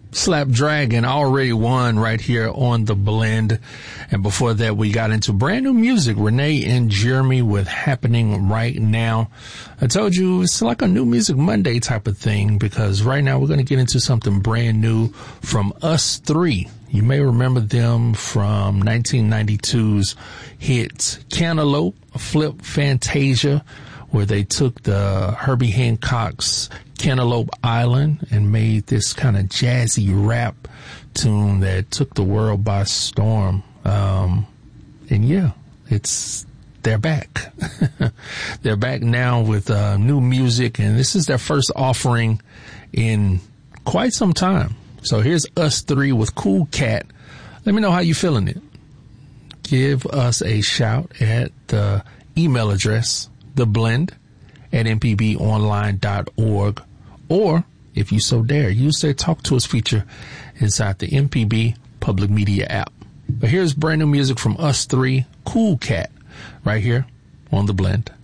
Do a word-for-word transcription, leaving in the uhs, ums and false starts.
Slap Dragon already won right here on The Blend. And before that, we got into brand new music, Renee and Jeremy with Happening Right Now. I told you it's like a new music Monday type of thing, because right now we're going to get into something brand new from Us Three. You may remember them from nineteen ninety-two's hit Cantaloupe, Flip Fantasia, where they took the Herbie Hancock's Cantaloupe Island and made this kind of jazzy rap tune that took the world by storm. Um, and yeah, it's, they're back. They're back now with uh, new music, and this is their first offering in quite some time. So here's Us Three with Cool Cat. Let me know how you feeling it. Give us a shout at the email address, the blend at m p b online dot org. Or, if you so dare, use their Talk to Us feature inside the M P B Public Media app. But here's brand new music from Us Three, Cool Cat, right here on The Blend.